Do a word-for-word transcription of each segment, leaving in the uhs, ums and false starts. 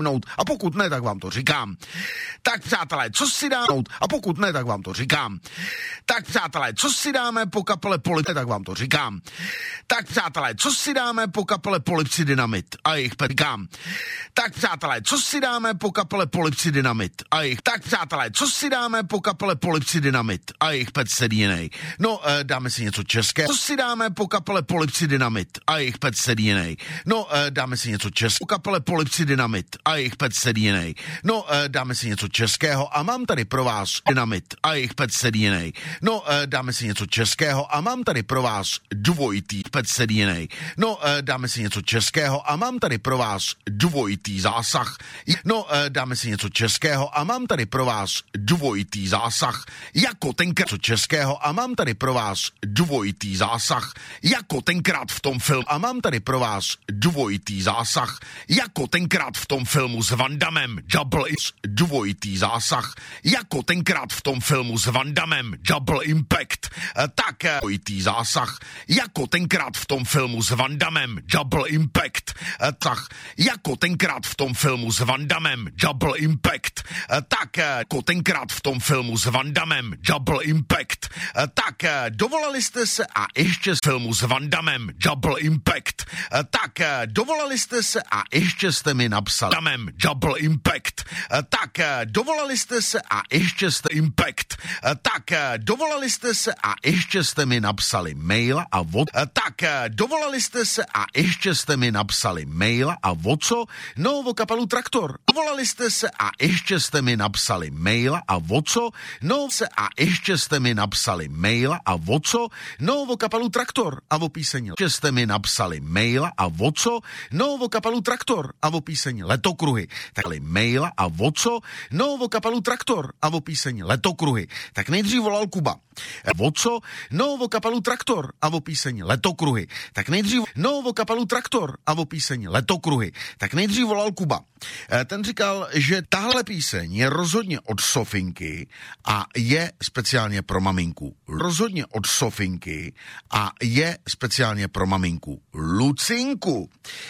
mnout, a pokud ne, tak vám to říkám. Tak přátelé, co si dáme, a pokud ne, tak vám to říkám. Tak přátelé, co si dáme po kapele Polypsy, tak vám to říkám. Tak přátelé, co si dáme po kapele Polypsy Dynamit a jejich říkám. Tak přátelé, co si dáme po kapele Polypsy Dynamit a jejich. Tak přátelé, co si dáme po kapele Polypsy Dynamit a jejich Pet Set D N A. No, eh, dáme si něco českého. Co si dáme po kapele Polypsy Dynamit a jejich Pet Set D N A. No, eh, dáme si něco českého. Po kapele Polypsy Dynamit a jejich Pet Set D N A. No, eh, dáme si něco českého a mám tady pro vás Dynamit a jejich Pet Set D N A. No, eh, dáme si něco českého a mám tady pro vás dvojitý Pet Set D N A. No, eh, dáme si něco českého a mám tady pro vás dvojitý zásah. No, eh, dáme si něco českého a mám tady pro vás dvojitý zásah. Jako tenkrát co českého a mám tady pro vás dvojitý zásah. Jako tenkrát v tom filmu a mám tady pro vás dvojitý zásah. Jako tenkrát v tom filmu s Van Dammem Double Is dvojitý zásah. Jako tenkrát v tom filmu s Van Dammem Double Impact. Eh, tak eh, dvojitý zásah. Jako tenkrát v tom filmu s Van Dammem Double Impact. Eh, tak jako tenkrát v tom filmu s Van Dammem Double Impact. Eh, tak eh, jako tenkrát v tom filmu s Van Dammem Double Impact. Eh, tak eh, dovolali jste se a ještě z filmu s Van Dammem Double Impact. Eh, tak eh, dovolali jste se a ještě jste mi napsali Dammem Double Impact. Eh, tak eh, dovolali jste se a ještě jste Impact. Eh, tak eh, dovolali jste se a ještě jste mi napsali maila a od. Eh, tak eh, dovolali jste se a ještě jste mi napsali maila a o co? No, o kapelu Traktor. Dovolali jste se a ještě jste mi napsali maila a o co? No, se a ještě jste mi napsali maila a o co? No, o kapelu Traktor a o píseň. Ještě jste mi napsali maila a o co? No, o kapelu Traktor a o píseň Letokruhy. Takhle maila a o co? No, o kapelu Traktor a o píseň Letokruhy. Tak nejdřív volal Kuba. O co? No, o kapelu Traktor a o píseň Letokruhy. Tak nejdřív, no, o kapelu Traktor a o píseň Letokruhy. Tak nejdřív volal Kuba. Ten říkal, že tahle píseň je rozhodně od Sofinky a je speciálně pro maminku. Rozhodně od Sofinky a je speciálně pro maminku. Lucinku.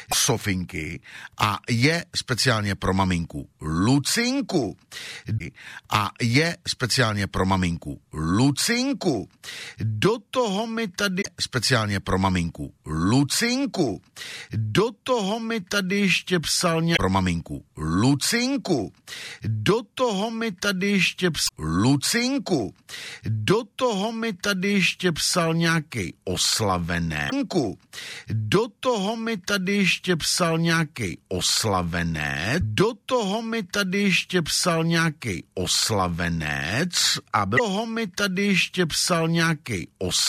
Sofinky a je speciálně pro maminku. Lucinku. A je speciálně pro maminku. Lucinku. Do toho mi tady speciálně pro maminku. Lucinku. Do toho mi tady ještě psal ně... pro maminku. Lucinku. Do toho mi tady ještě psal... Lucinku. Do toho mi tady ještě psal nějaký oslavenenku. Do toho mi tady ještě psal nějaký oslavenec. Do toho mi tady ještě psal nějaký oslavenec. A byl toho mi tady ještě psal nějaký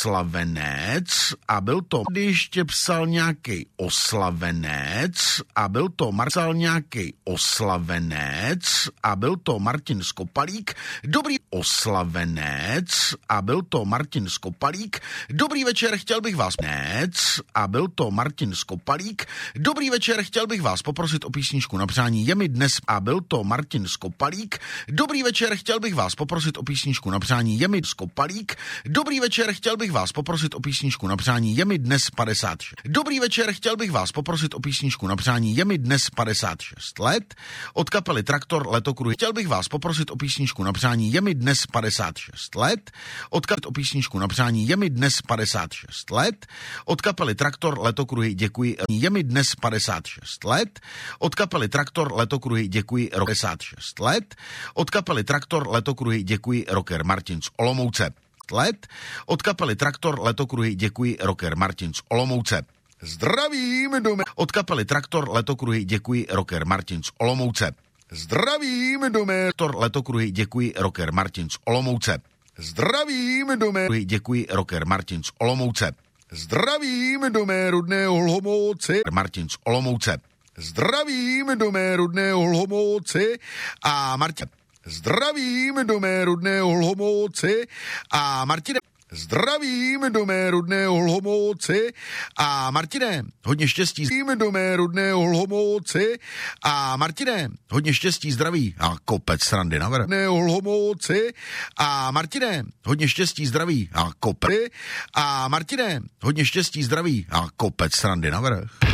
oslavenec. A byl to tady ještě psal nějaký oslavenec. A byl to Marcel nějaký oslavenec. A byl to Martin Skopalík. Dobrý oslavenec. A byl to Martin Skopalík. Dobrý večer, chtěl bych vás nec. A byl to Martin Skopalík. Dobrý večer, chtěl bych vás poprosit o písničku na přání. Je mi dnes a byl to Martin Skopalík. Dobrý večer, chtěl bych vás poprosit o písničku na přání. Je mi Skopalík. Dobrý večer, chtěl bych vás poprosit o písničku na přání. Je mi dnes padesát šest. Dobrý večer, chtěl bych vás poprosit o písničku na přání. Je mi dnes padesát šest let. Od kapely Traktor Letokruhy. Chtěl bych vás poprosit o písničku na přání. Je mi dnes padesát šest let. Od kapely o písničku na přání. Je mi dnes padesát šest let. Od kapely Traktor Letokruhy děkuji. Je mi dnes padesát šest let. Od kapely Traktor Letokruhy děkuji. padesát šest let. Od kapely Traktor Letokruhy děkuji. Rocker Martin z Olomouce. Let. Od kapely Traktor Letokruhy děkuji. Rocker Martin z Olomouce. Zdravím dome. Od kapely Traktor Letokruhy děkuji. Rocker Martin z Olomouce. Zdravím dome. Traktor Letokruhy děkuji. Rocker Martin z Olomouce. Zdravím dome. Děkuji. Rocker Martin z Olomouce. Zdravím do mé rudné Olomouci. Martin z Olomouce. Zdravím do mé rudné Olomouci. A Martin. Zdravím do mé rudné Olomouci. A Martine. Zdravím do mé rudné Olomouci. A Martine, hodně štěstí. Zdravím do mé rudné Olomouci. A Martine, hodně štěstí, zdraví. A kopec srandy na vrch. Olomouci. A Martine, hodně štěstí, zdraví. A kopec. A Martine, hodně štěstí, zdraví. A kopec srandy na vrch.